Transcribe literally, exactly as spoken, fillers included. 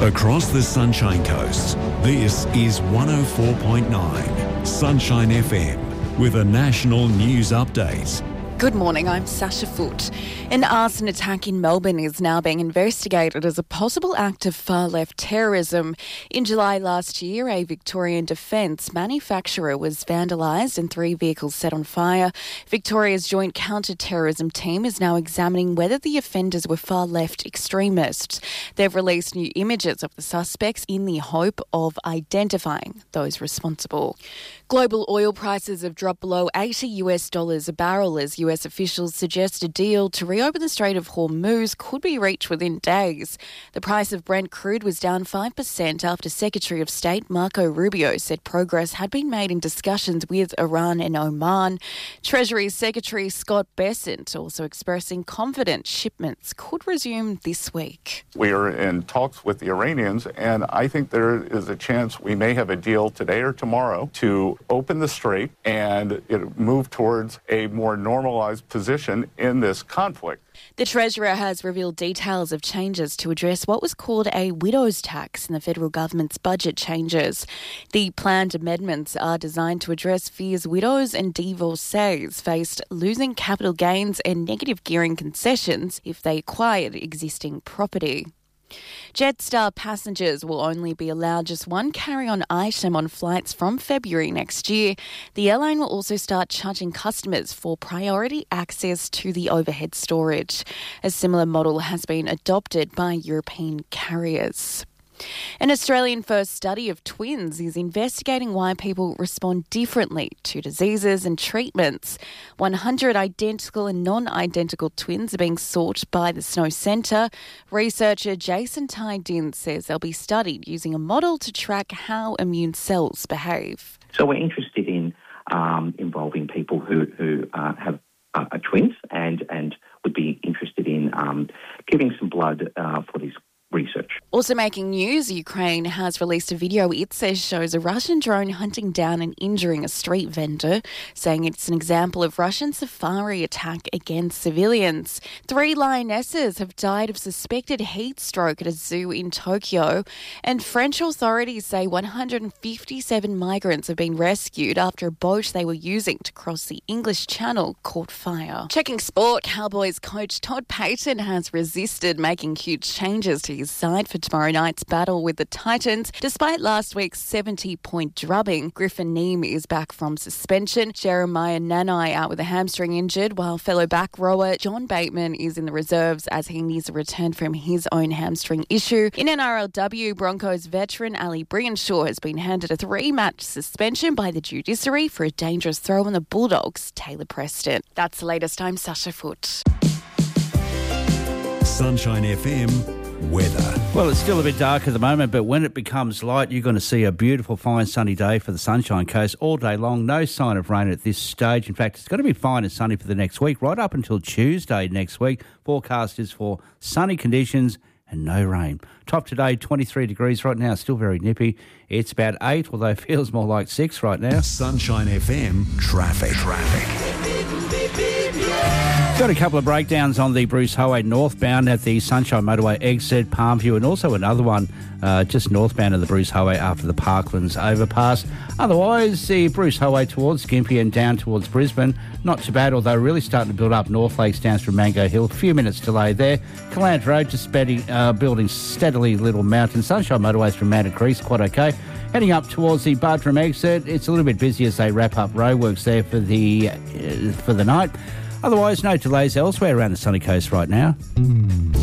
Across the Sunshine Coast, this is one oh four point nine Sunshine F M with a national news update. Good morning, I'm Sasha Foote. An arson attack in Melbourne is now being investigated as a possible act of far-left terrorism. In July last year, a Victorian defence manufacturer was vandalised and three vehicles set on fire. Victoria's Joint Counter-Terrorism Team is now examining whether the offenders were far-left extremists. They've released new images of the suspects in the hope of identifying those responsible. Global oil prices have dropped below eighty US dollars a barrel as U S officials suggest a deal to reopen the Strait of Hormuz could be reached within days. The price of Brent crude was down five percent after Secretary of State Marco Rubio said progress had been made in discussions with Iran and Oman. Treasury Secretary Scott Bessent also expressing confidence shipments could resume this week. We are in talks with the Iranians, and I think there is a chance we may have a deal today or tomorrow to open the strait and it move towards a more normalized position in this conflict. The Treasurer has revealed details of changes to address what was called a widow's tax in the federal government's budget changes. The planned amendments are designed to address fears widows and divorcees faced losing capital gains and negative gearing concessions if they acquired existing property. Jetstar passengers will only be allowed just one carry-on item on flights from February next year. The airline will also start charging customers for priority access to the overhead storage. A similar model has been adopted by European carriers. An Australian-first study of twins is investigating why people respond differently to diseases and treatments. one hundred identical and non-identical twins are being sought by the Snow Centre. Researcher Jason Tydin says they'll be studied using a model to track how immune cells behave. So we're interested in um, involving people who, who uh, have uh, are twins and, and would be interested in um, giving some blood uh, for these research. Also making news, Ukraine has released a video it says shows a Russian drone hunting down and injuring a street vendor, saying it's an example of Russian safari attack against civilians. Three lionesses have died of suspected heat stroke at a zoo in Tokyo, and French authorities say one hundred fifty-seven migrants have been rescued after a boat they were using to cross the English Channel caught fire. Checking sport, Cowboys coach Todd Payton has resisted making huge changes to his side for tomorrow night's battle with the Titans. Despite last week's seventy-point drubbing, Griffin Neame is back from suspension. Jeremiah Nanai out with a hamstring injured, while fellow back rower John Bateman is in the reserves as he needs a return from his own hamstring issue. In N R L W, Broncos veteran Ali Brianshaw has been handed a three-match suspension by the judiciary for a dangerous throw on the Bulldogs' Taylor Preston. That's the latest. I'm Sasha Foote. Sunshine F M weather. Well, it's still a bit dark at the moment, but when it becomes light, you're going to see a beautiful, fine, sunny day for the Sunshine Coast all day long. No sign of rain at this stage. In fact, it's going to be fine and sunny for the next week, right up until Tuesday next week. Forecast is for sunny conditions and no rain. Top today, twenty-three degrees right now, still very nippy. It's about eight, although it feels more like six right now. Sunshine F M traffic. Traffic. Got a couple of breakdowns on the Bruce Highway northbound at the Sunshine Motorway exit, Palmview, and also another one uh, just northbound of the Bruce Highway after the Parklands overpass. Otherwise, the Bruce Highway towards Gympie and down towards Brisbane, not too bad, although really starting to build up North Lakes down through Mango Hill. A few minutes delay there. Calant Road just steady, uh, building steadily Little Mountain. Sunshine Motorway through Manta Creek, quite okay. Heading up towards the Bartram exit, it's a little bit busy as they wrap up roadworks there for the uh, for the night. Otherwise, no delays elsewhere around the sunny coast right now.